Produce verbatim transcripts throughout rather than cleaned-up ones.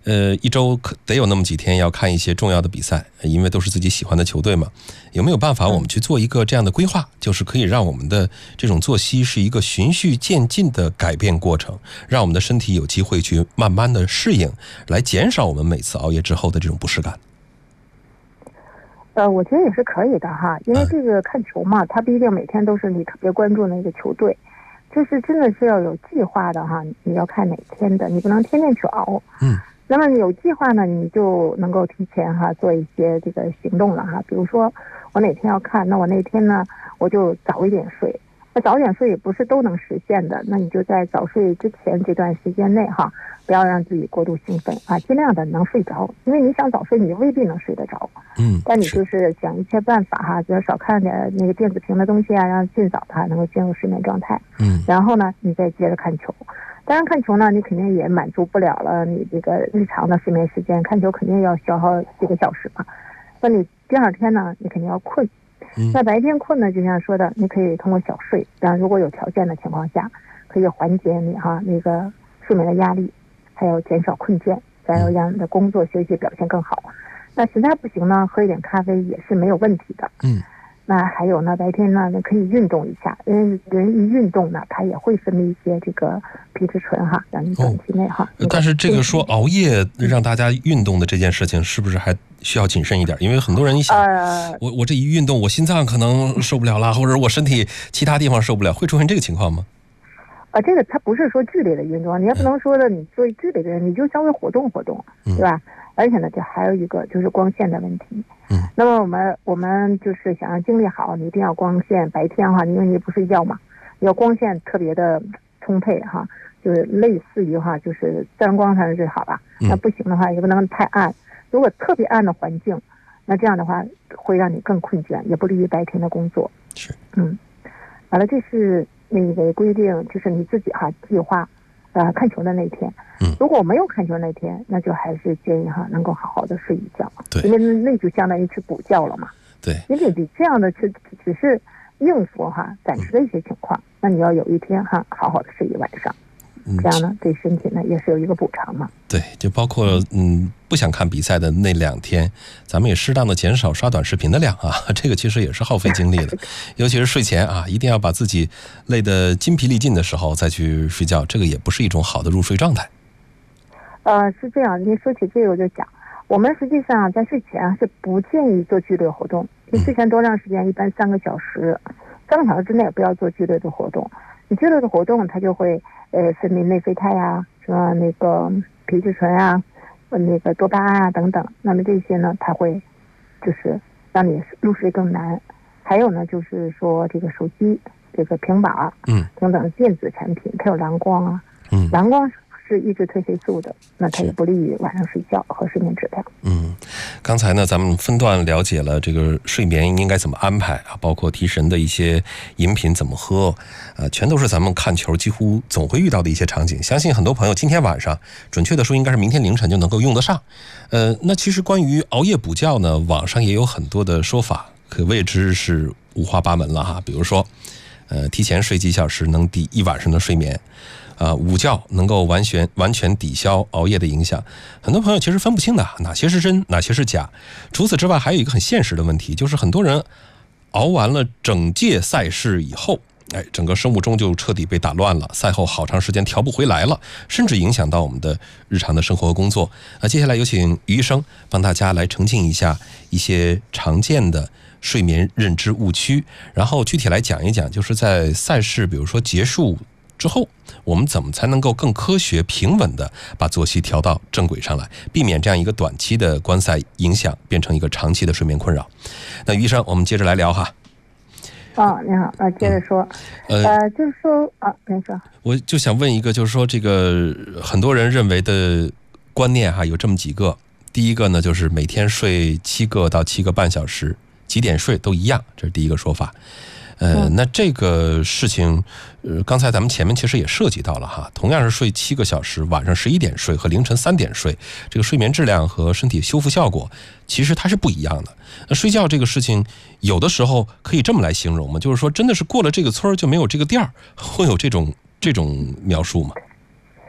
呃，一周可得有那么几天要看一些重要的比赛，因为都是自己喜欢的球队嘛。有没有办法我们去做一个这样的规划，就是可以让我们的这种作息是一个循序渐进的改变过程，让我们的身体有机会去慢慢的适应，来减少我们每次熬夜之后的这种不适感？ 呃，我觉得也是可以的哈，因为这个看球嘛，它不一定每天都是你特别关注的一个球队，就是真的是要有计划的哈，你要看哪天的，你不能天天去熬。 嗯。 那么有计划呢，你就能够提前哈做一些这个行动了哈。比如说我哪天要看，那我那天呢我就早一点睡。那早点睡也不是都能实现的，那你就在早睡之前这段时间内哈，不要让自己过度兴奋啊，尽量的能睡着。因为你想早睡，你未必能睡得着。 嗯， 但你就是想一切办法哈，就少看点那个电子屏的东西啊，让尽早的能够进入睡眠状态。 嗯， 然后呢，你再接着看球。当然看球呢，你肯定也满足不了了你这个日常的睡眠时间，看球肯定要消耗几个小时嘛。那你第二天呢，你肯定要困。 嗯， 那白天困呢，就像说的，你可以通过小睡，然如果有条件的情况下，可以缓解你哈那个睡眠的压力，还有减少困倦，然后让你的工作学习表现更好。那实在不行呢，喝一点咖啡也是没有问题的。 嗯。 那还有呢，白天呢，你可以运动一下，因为人一运动呢，它也会分泌一些这个皮质醇哈，让你短期内哈、 哦。但是这个说熬夜让大家运动的这件事情，是不是还需要谨慎一点？因为很多人一想，呃、我我这一运动，我心脏可能受不了了，或者我身体其他地方受不了，会出现这个情况吗？ 啊，这个它不是说剧烈的运动，你也不能说的你做剧烈的人，你就稍微活动活动，对吧？而且呢，这还有一个就是光线的问题。 嗯， 那么我们我们就是想让精力好，你一定要光线白天哈，因为你不睡觉嘛，要光线特别的充沛哈，就是类似于哈，就是自然光才是最好吧。 嗯、 那不行的话，也不能太暗。如果特别暗的环境，那这样的话会让你更困倦，也不利于白天的工作。 是， 嗯，完了，这是那个规定，就是你自己哈计划。呃，看球的那天， 嗯， 如果没有看球那天，那就还是建议哈，能够好好的睡一觉， 对， 因为那就相当于去补觉了嘛， 对， 因为你这样的去只是应付哈暂时的一些情况，嗯、那你要有一天哈好好的睡一晚上，嗯、这样呢对身体呢也是有一个补偿嘛。 对，就包括嗯不想看比赛的那两天，咱们也适当的减少刷短视频的量啊，这个其实也是耗费精力的，尤其是睡前啊，一定要把自己累得筋疲力尽的时候再去睡觉，这个也不是一种好的入睡状态。 呃，是这样，你说起这个我就讲，我们实际上在睡前是不建议做剧烈活动，你睡前多长时间？一般三个小时，三个小时之内不要做剧烈的活动。你剧烈的活动，它就会呃分泌内啡肽呀，什么那个皮质醇啊。那个多巴胺啊等等，那么这些呢，它会就是让你入睡更难。还有呢，就是说这个手机、这个平板儿， 嗯， 等等电子产品，它有蓝光啊， 嗯， 蓝光是抑制褪黑素的，那它也不利于晚上睡觉和睡眠质量。 嗯，刚才呢，咱们分段了解了这个睡眠应该怎么安排啊，包括提神的一些饮品怎么喝，啊，全都是咱们看球几乎总会遇到的一些场景。相信很多朋友今天晚上，准确的说应该是明天凌晨就能够用得上。呃，那其实关于熬夜补觉呢，网上也有很多的说法，可谓之是五花八门了哈。比如说，呃，提前睡几小时能抵一晚上的睡眠。啊、呃，午觉能够完全完全抵消熬夜的影响，很多朋友其实分不清的，哪些是真，哪些是假。除此之外，还有一个很现实的问题，就是很多人熬完了整届赛事以后，哎，整个生物钟就彻底被打乱了，赛后好长时间调不回来了，甚至影响到我们的日常的生活和工作。那接下来有请于医生帮大家来澄清一下一些常见的睡眠认知误区，然后具体来讲一讲，就是在赛事比如说结束之后，我们怎么才能够更科学平稳的把作息调到正轨上来，避免这样一个短期的观赛影响变成一个长期的睡眠困扰。那于医生，我们接着来聊哈。 哦，你好，呃，接着说，嗯、呃，就是说啊，没事。 我就想问一个，就是说这个很多人认为的观念哈，有这么几个。第一个呢，就是每天睡七个到七个半小时，几点睡都一样，这是第一个说法。呃，那这个事情，呃，刚才咱们前面其实也涉及到了哈，同样是睡七个小时，晚上十一点睡和凌晨三点睡，这个睡眠质量和身体修复效果，其实它是不一样的。那睡觉这个事情，有的时候可以这么来形容吗？就是说，真的是过了这个村就没有这个店儿，会有这种这种描述吗？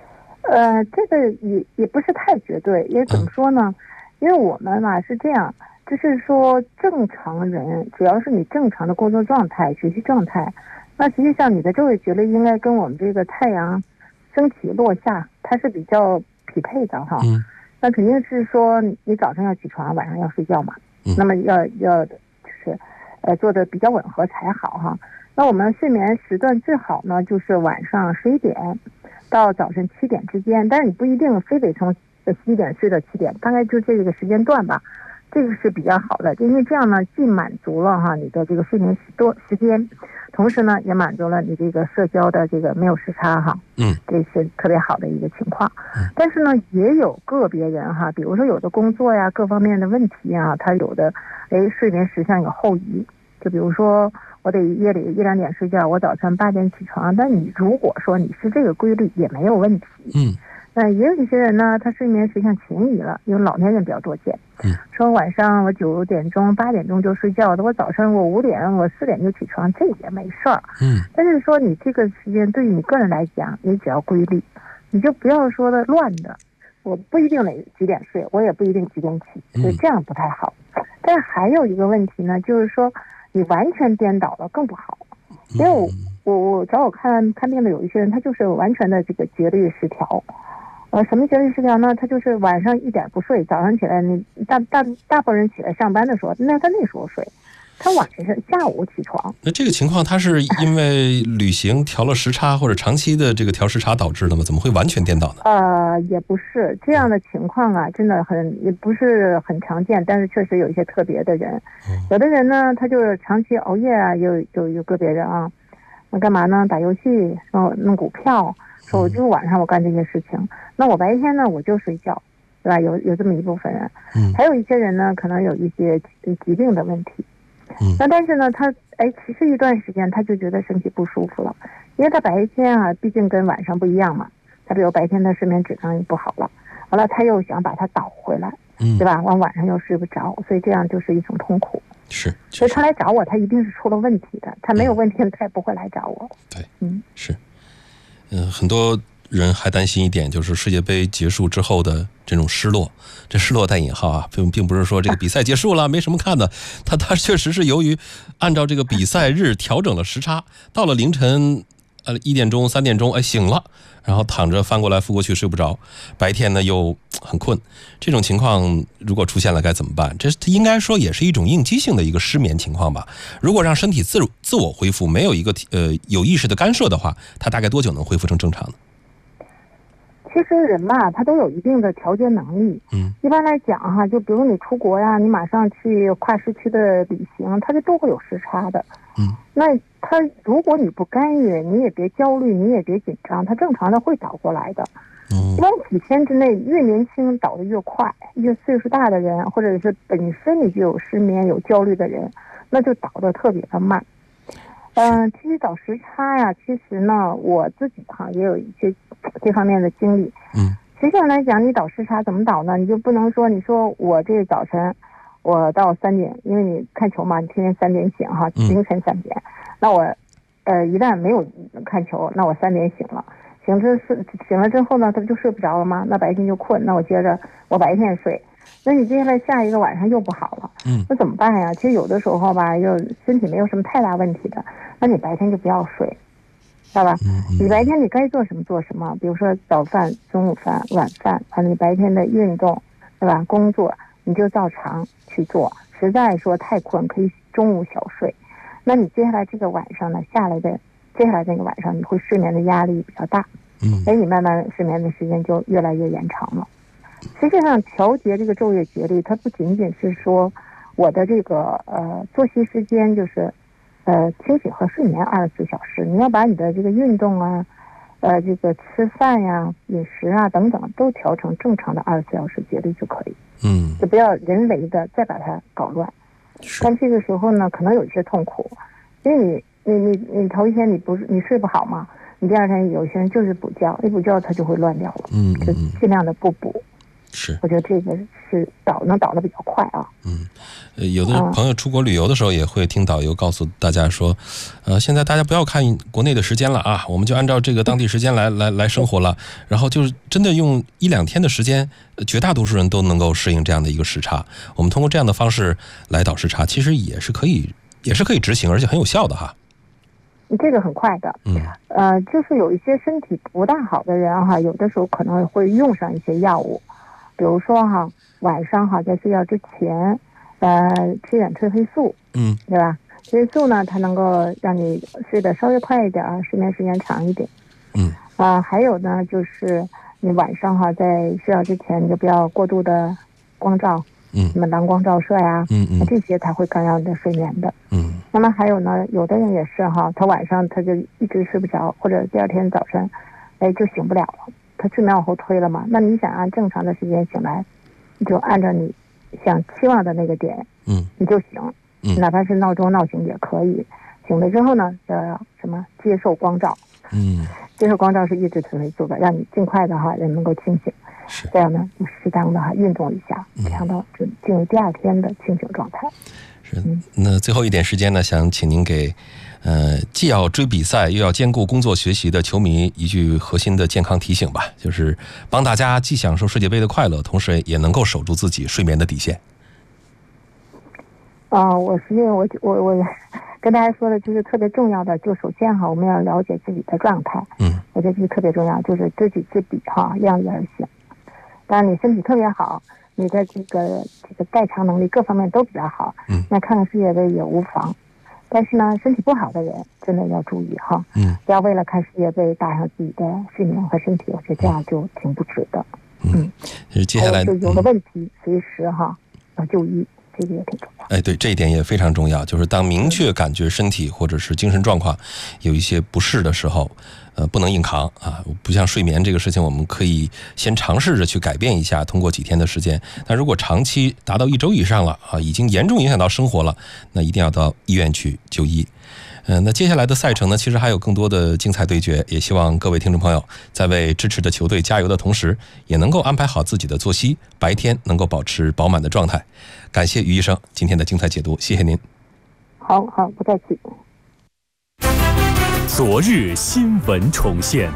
呃，这个也也不是太绝对，因为怎么说呢？嗯、因为我们嘛是这样，就是说正常人，只要是你正常的工作状态、学习状态，那实际上你的昼夜节律应该跟我们这个太阳升起落下，它是比较匹配的哈。 嗯。 那肯定是说你早上要起床，晚上要睡觉嘛。嗯。那么要要就是，呃，做的比较吻合才好哈。那我们睡眠时段最好呢，就是晚上十一点到早晨七点之间，但是你不一定非得从十一点睡到七点，大概就这个时间段吧，这个是比较好的，因为这样呢，既满足了哈你的这个睡眠时多时间，同时呢也满足了你这个社交的这个没有时差哈， 嗯， 这是特别好的一个情况。但是呢，也有个别人哈，比如说有的工作呀各方面的问题啊，他有的哎睡眠时相有后移，就比如说。我得夜里一两点睡觉，我早晨八点起床。但你如果说你是这个规律，也没有问题。 嗯， 那也有一些人呢，他睡眠实际上前移了，因为老年人比较多见。 嗯， 说晚上我九点钟、八点钟就睡觉的，我早上我五点、我四点就起床，这也没事儿。 嗯， 但是说你这个时间对于你个人来讲，你只要规律，你就不要说的乱的。我不一定哪几点睡，我也不一定几点起，所以这样不太好。嗯、但还有一个问题呢，就是说。你完全颠倒了更不好，因为我我我找我看看病的有一些人，他就是完全的这个节律失调。呃，什么节律失调呢？他就是晚上一点不睡，早上起来你大大大部分人起来上班的时候，那他那时候睡，他晚上下午起床。 那这个情况，他是因为旅行调了时差，或者长期的这个调时差导致的吗？怎么会完全颠倒呢？ 呃，也不是这样的情况啊，真的很也不是很常见，但是确实有一些特别的人。嗯、有的人呢，他就是长期熬夜啊，有有有个别人啊，那干嘛呢？打游戏，说弄股票，说我就晚上我干这些事情，嗯、那我白天呢我就睡觉，对吧？有有这么一部分人，嗯，还有一些人呢，可能有一些疾病的问题。嗯，那但是呢，他哎，其实一段时间他就觉得身体不舒服了，因为他白天啊，毕竟跟晚上不一样嘛。他比如白天的睡眠质量也不好了，完了他又想把它倒回来，嗯，对吧？完晚上又睡不着，所以这样就是一种痛苦。 是， 所以他来找我，他一定是出了问题的。他没有问题，他也不会来找我。 对， 嗯， 是，嗯、呃，很多人还担心一点，就是世界杯结束之后的这种失落，这失落带引号啊，并并不是说这个比赛结束了没什么看的，他他确实是由于按照这个比赛日调整了时差，到了凌晨呃一点钟、三点钟，哎醒了，然后躺着翻过来覆过去睡不着，白天呢又很困，这种情况如果出现了该怎么办？这应该说也是一种应激性的一个失眠情况吧。如果让身体自自我恢复，没有一个呃有意识的干涉的话，它大概多久能恢复成正常呢？ 其实人嘛，他都有一定的调节能力。嗯，一般来讲哈，就比如你出国呀，你马上去跨时区的旅行，它就都会有时差的。嗯，那他如果你不干预，你也别焦虑，你也别紧张，他正常的会倒过来的。嗯，一般几天之内，越年轻倒得越快，越岁数大的人，或者是本身你就有失眠、有焦虑的人，那就倒得特别的慢。嗯、呃，其实倒时差呀，其实呢，我自己哈也有一些这方面的经历。嗯，实际上来讲，你倒时差怎么倒呢？你就不能说你说我这早晨我到三点，因为你看球嘛，你天天三点醒哈，凌晨三点，嗯、那我呃一旦没有看球，那我三点醒了，醒之是醒了之后呢，他不就睡不着了吗？那白天就困，那我接着我白天睡。那你接下来下一个晚上又不好了，嗯，那怎么办呀？其实有的时候吧，又身体没有什么太大问题的，那你白天就不要睡，知道吧？嗯嗯、你白天你该做什么做什么，比如说早饭、中午饭、晚饭，还有你白天的运动，对吧？工作你就照常去做，实在说太困可以中午小睡。那你接下来这个晚上呢，下来的接下来这个晚上你会睡眠的压力比较大，嗯，所以你慢慢睡眠的时间就越来越延长了。实际上调节这个昼夜节律，它不仅仅是说我的这个呃作息时间，就是呃清醒和睡眠二十四小时，你要把你的这个运动啊，呃这个吃饭呀、饮食啊等等都调成正常的二十四小时节律就可以。嗯，就不要人为的再把它搞乱。但这个时候呢，可能有一些痛苦，因为你你你你头一天你不是你睡不好嘛，你第二天有些人就是补觉，一补觉它就会乱掉了。嗯，就尽量的不补。 是， 我觉得这个是导能导的比较快啊。 嗯，呃，有的朋友出国旅游的时候也会听导游告诉大家说，呃，现在大家不要看国内的时间了啊，我们就按照这个当地时间来来来生活了。然后就是真的用一两天的时间，绝大多数人都能够适应这样的一个时差。我们通过这样的方式来导时差，其实也是可以，也是可以执行，而且很有效的哈。 这个很快的， 嗯， 呃，就是有一些身体不大好的人哈，有的时候可能会用上一些药物，比如说哈，晚上哈在睡觉之前，呃，吃点褪黑素， 嗯， 对吧？褪黑素呢，它能够让你睡得稍微快一点，睡眠时间长一点。 嗯， 啊、呃，还有呢，就是你晚上哈在睡觉之前，你就不要过度的光照， 嗯， 什么蓝光照射呀， 嗯嗯， 这些它会干扰你的睡眠的。 嗯。 那么还有呢，有的人也是哈，他晚上他就一直睡不着，或者第二天早晨，哎就醒不了了，他睡眠往后推了嘛。那你想按正常的时间醒来，你就按照你想期望的那个点， 嗯， 你就醒， 嗯， 哪怕是闹钟闹醒也可以。醒了之后呢，要什么接受光照， 嗯， 接受光照是抑制褪黑素的，让你尽快的哈人能够清醒。 是这样呢，就适当的哈运动一下，这样的就进入第二天的清醒状态。 是，那最后一点时间呢，想请您给，呃，既要追比赛又要兼顾工作学习的球迷一句核心的健康提醒吧，就是帮大家既享受世界杯的快乐，同时也能够守住自己睡眠的底线。 啊、呃，我实际我我我跟大家说的就是特别重要的，就首先哈，我们要了解自己的状态， 嗯， 我觉得这是特别重要，就是知己知彼哈，量力而行。当然，你身体特别好，你的这个这个代偿能力各方面都比较好， 嗯， 那看看世界杯也无妨。但是呢，身体不好的人真的要注意哈， 嗯， 不要为了看世界杯搭上自己的睡眠和身体，我觉得这样就挺不值得。嗯， 嗯，接下来就有了问题、嗯、随时哈要就医，这个也挺重要。 哎，对，这一点也非常重要，就是当明确感觉身体或者是精神状况有一些不适的时候，呃，不能硬扛啊！不像睡眠这个事情，我们可以先尝试着去改变一下，通过几天的时间。但如果长期达到一周以上了啊，已经严重影响到生活了，那一定要到医院去就医。嗯、呃，那接下来的赛程呢，其实还有更多的精彩对决，也希望各位听众朋友在为支持的球队加油的同时，也能够安排好自己的作息，白天能够保持饱满的状态。感谢于医生今天的精彩解读，谢谢您。 好好，不客气。 昨日新闻重现，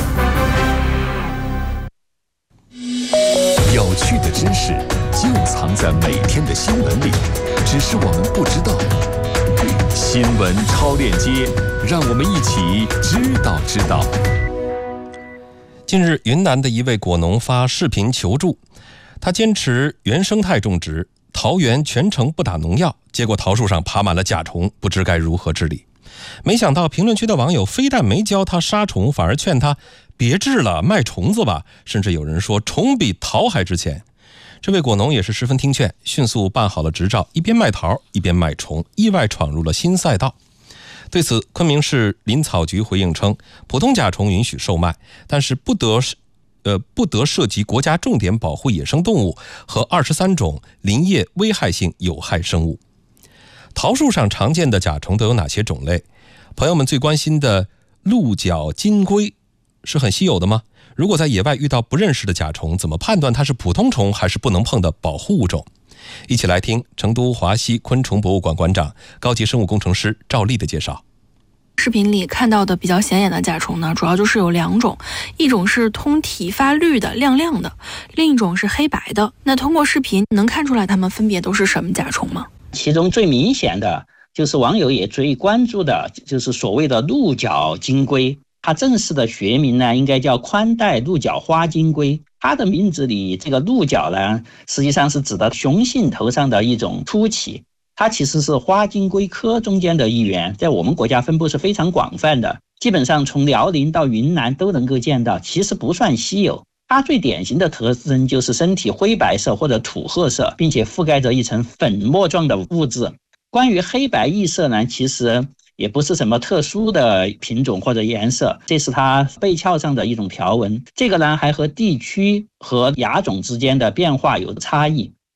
有趣的知识就藏在每天的新闻里，只是我们不知道。新闻超链接，让我们一起知道知道。 近日，云南的一位果农发视频求助，他坚持原生态种植，桃园全程不打农药，结果桃树上爬满了甲虫，不知该如何治理。没想到评论区的网友非但没教他杀虫，反而劝他别治了，卖虫子吧，甚至有人说虫比桃还值钱。这位果农也是十分听劝，迅速办好了执照，一边卖桃一边卖虫，意外闯入了新赛道。对此，昆明市林草局回应称，普通甲虫允许售卖，但是不得呃不得涉及国家重点保护野生动物和二十三种林业危害性有害生物。桃树上常见的甲虫都有哪些种类？朋友们最关心的鹿角金龟是很稀有的吗？如果在野外遇到不认识的甲虫，怎么判断它是普通虫还是不能碰的保护物种？一起来听成都华西昆虫博物馆馆长、高级生物工程师赵丽的介绍。 视频里看到的比较显眼的甲虫呢，主要就是有两种，一种是通体发绿的亮亮的，另一种是黑白的。那通过视频能看出来它们分别都是什么甲虫吗？ 其中最明显的就是网友也最关注的，就是所谓的鹿角金龟。它正式的学名呢，应该叫宽带鹿角花金龟。它的名字里这个鹿角呢，实际上是指的雄性头上的一种突起。它其实是花金龟科中间的一员，在我们国家分布是非常广泛的，基本上从辽宁到云南都能够见到，其实不算稀有。它最典型的特征就是身体灰白色或者土褐色，并且覆盖着一层粉末状的物质。关于黑白异色呢，其实也不是什么特殊的品种或者颜色，这是它背鞘上的一种条纹。这个呢，还和地区和亚种之间的变化有差异。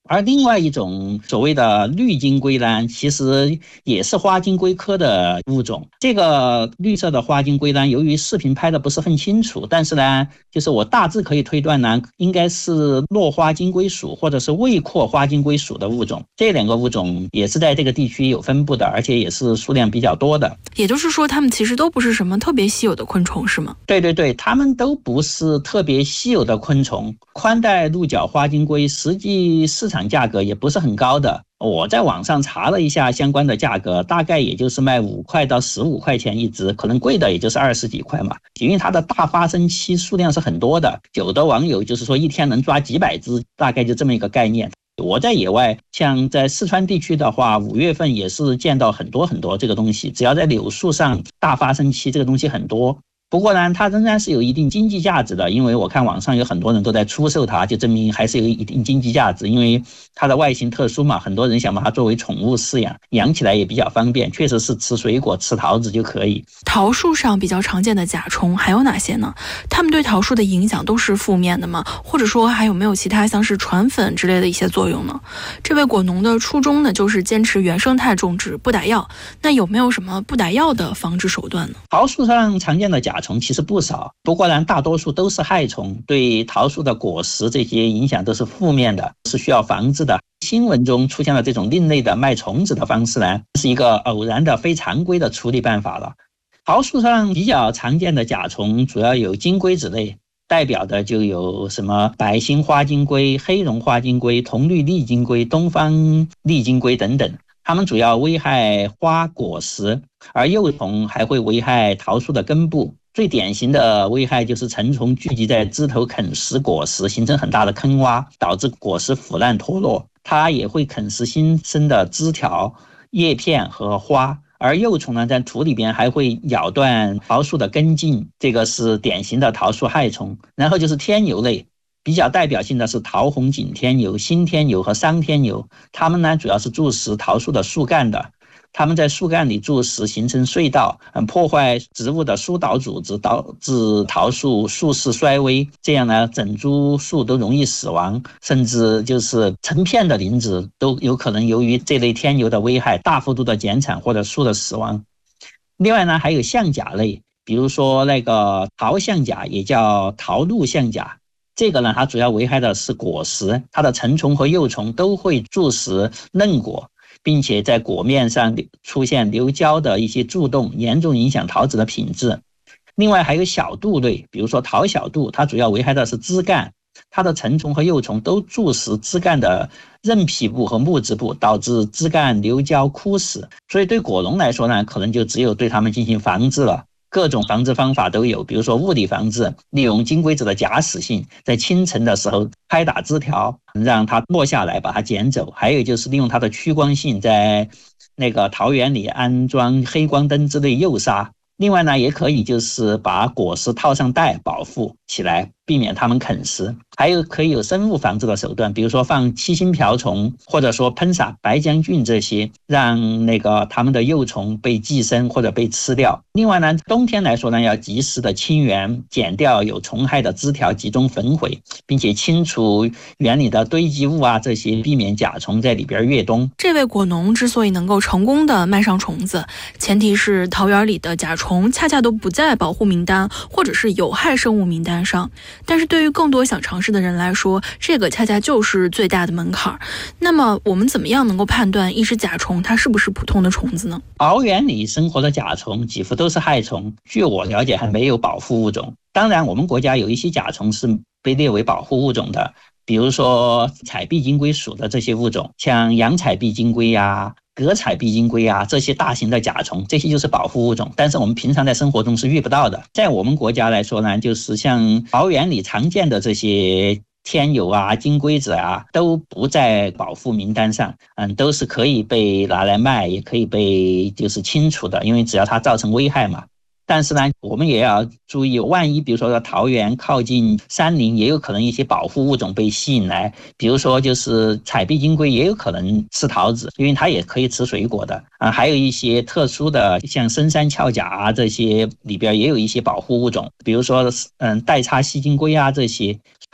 而另外一种所谓的绿金龟呢，其实也是花金龟科的物种。这个绿色的花金龟呢，由于视频拍的不是很清楚，但是呢，就是我大致可以推断呢，应该是落花金龟属或者是未阔花金龟属的物种。这两个物种也是在这个地区有分布的，而且也是数量比较多的。 也就是说，它们其实都不是什么特别稀有的昆虫，是吗？ 对对对，它们都不是特别稀有的昆虫。宽带鹿角花金龟实际市场价格也不是很高的，我在网上查了一下相关的价格，大概也就是卖五块到十五块钱一只，可能贵的也就是二十几块嘛。因为它的大发生期数量是很多的，有的网友就是说一天能抓几百只，大概就这么一个概念。我在野外，像在四川地区的话，五月份也是见到很多很多这个东西，只要在柳树上大发生期，这个东西很多。不过呢，它仍然是有一定经济价值的，因为我看网上有很多人都在出售它，就证明还是有一定经济价值。因为它的外形特殊嘛，很多人想把它作为宠物饲养，养起来也比较方便，确实是吃水果、吃桃子就可以。 桃树上比较常见的甲虫还有哪些呢？它们对桃树的影响都是负面的吗？或者说还有没有其他像是传粉之类的一些作用呢？这位果农的初衷呢，就是坚持原生态种植，不打药。那有没有什么不打药的防治手段呢？ 桃树上常见的甲虫其实不少，不过呢，大多数都是害虫，对桃树的果实这些影响都是负面的，是需要防治的。新闻中出现了这种另类的卖虫子的方式呢，是一个偶然的非常规的处理办法了。桃树上比较常见的甲虫主要有金龟子类，代表的就有什么白星花金龟、黑绒花金龟、铜绿丽金龟、东方丽金龟等等。它们主要危害花果实，而幼虫还会危害桃树的根部。最典型的危害就是成虫聚集在枝头啃食果实，形成很大的坑洼，导致果实腐烂脱落。它也会啃食新生的枝条、叶片和花。而幼虫呢，在土里边还会咬断桃树的根茎，这个是典型的桃树害虫。然后就是天牛类，比较代表性的是桃红景天牛、新天牛和桑天牛，它们呢主要是蛀食桃树的树干的。它们在树干里蛀食，形成隧道，破坏植物的疏导组织，导致桃树树势衰微。这样呢，整株树都容易死亡，甚至就是成片的林子都有可能由于这类天牛的危害大幅度的减产或者树的死亡。另外呢，还有象甲类，比如说那个桃象甲，也叫桃鹿象甲。这个呢，它主要危害的是果实，它的成虫和幼虫都会蛀食嫩果，并且在果面上出现流胶的一些蛀洞，严重影响桃子的品质。另外还有小蠹类，比如说桃小蠹，它主要危害的是枝干，它的成虫和幼虫都蛀食枝干的韧皮部和木质部，导致枝干流胶枯死。所以对果农来说呢，可能就只有对它们进行防治了。各种防治方法都有，比如说物理防治，利用金龟子的假死性，在清晨的时候拍打枝条，让它落下来，把它捡走。还有就是利用它的趋光性，在那个桃园里安装黑光灯之类诱杀。另外呢，也可以就是把果实套上袋保护起来，避免它们啃食。还有可以有生物防治的手段，比如说放七星瓢虫，或者说喷洒白浆菌这些，让那个它们的幼虫被寄生或者被吃掉。另外呢，冬天来说呢，要及时的清园，剪掉有虫害的枝条，集中焚毁，并且清除园里的堆积物啊，这些避免甲虫在里边越冬。 这位果农之所以能够成功的卖上虫子，前提是桃园里的甲虫恰恰都不在保护名单或者是有害生物名单上。但是对于更多想尝试的人来说，这个恰恰就是最大的门槛。那么我们怎么样能够判断一只甲虫它是不是普通的虫子呢？ 桃园里生活的甲虫几乎都是害虫，据我了解还没有保护物种。当然我们国家有一些甲虫是被列为保护物种的，比如说彩臂金龟属的这些物种，像洋彩臂金龟呀、革彩臂金龟啊，这些大型的甲虫，这些就是保护物种，但是我们平常在生活中是遇不到的。在我们国家来说呢，就是像桃园里常见的这些天牛啊、金龟子啊，都不在保护名单上，嗯，都是可以被拿来卖，也可以被就是清除的，因为只要它造成危害嘛。但是呢，我们也要注意，万一比如说桃园靠近山林，也有可能一些保护物种被吸引来，比如说就是彩臂金龟也有可能吃桃子，因为它也可以吃水果的啊。还有一些特殊的，像深山鞘甲啊，这些里边也有一些保护物种，比如说嗯带叉细金龟啊这些。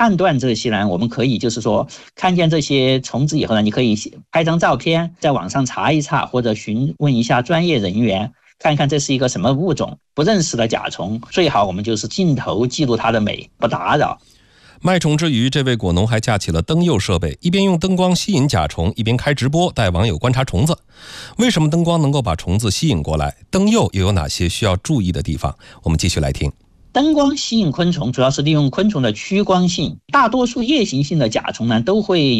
判断这些呢，我们可以就是说看见这些虫子以后呢，你可以拍张照片，在网上查一查，或者询问一下专业人员，看看这是一个什么物种。不认识的甲虫，最好我们就是镜头记录它的美，不打扰。 卖虫之余，这位果农还架起了灯诱设备，一边用灯光吸引甲虫，一边开直播带网友观察虫子。为什么灯光能够把虫子吸引过来？灯诱又有哪些需要注意的地方？我们继续来听。 灯光吸引昆虫主要是利用昆虫的趋光性，大多数夜行性的甲虫呢都会有